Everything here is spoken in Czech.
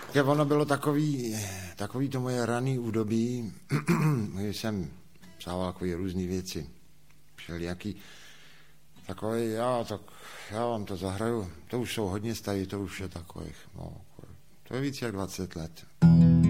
Ono bylo takový to moje raný údobí, kdy jsem psával takové různé věci, všelijaký takový, já vám to zahraju, to už jsou hodně starý, to už je takových, no, to je víc jak 20 let.